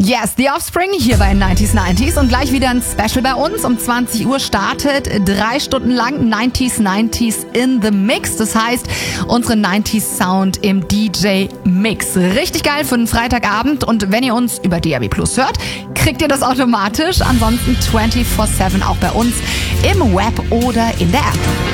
Yes, The Offspring hier bei 90s und gleich wieder ein Special bei uns. Um 20 Uhr startet 3 Stunden lang 90s in the Mix. Das heißt, unsere 90s Sound im DJ Mix. Richtig geil für einen Freitagabend und wenn ihr uns über DAB Plus hört, kriegt ihr das automatisch. Ansonsten 24/7 auch bei uns im Web oder in der App.